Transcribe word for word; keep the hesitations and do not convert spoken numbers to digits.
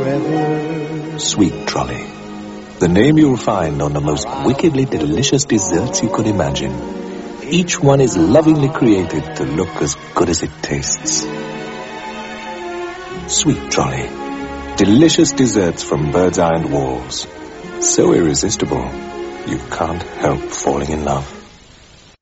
forever. Sweet Trolley. The name you'll find on the most wickedly delicious desserts you could imagine. Each one is lovingly created to look as good as it tastes. Sweet Trolley. Delicious desserts from Birds Eye and Walls. So irresistible, you can't help falling in love.